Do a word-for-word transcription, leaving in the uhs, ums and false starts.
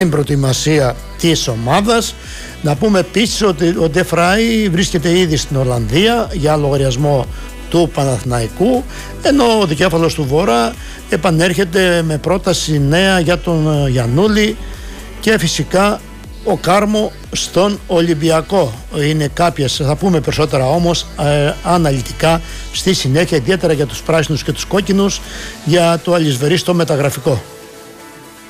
την προετοιμασία της ομάδας. Να πούμε επίσης ότι ο Ντε Φράι βρίσκεται ήδη στην Ολλανδία για λογαριασμό του Παναθηναϊκού, ενώ ο δικέφαλος του Βορρά επανέρχεται με πρόταση νέα για τον Γιαννούλη και φυσικά ο Κάρμο στον Ολυμπιακό. Είναι κάποιες, θα πούμε περισσότερα όμως ε, αναλυτικά στη συνέχεια, ιδιαίτερα για τους πράσινους και τους κόκκινους, για το αλυσβερίστο μεταγραφικό.